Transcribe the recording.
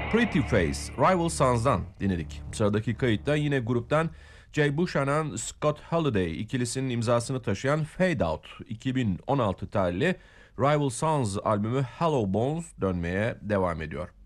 Pretty Face, Rival Sons'dan dinledik. Sıradaki kayıtta yine gruptan Jay Buchanan, Scott Holiday ikilisinin imzasını taşıyan Fade Out 2016 tarihli Rival Sons albümü Hollow Bones dönmeye devam ediyor.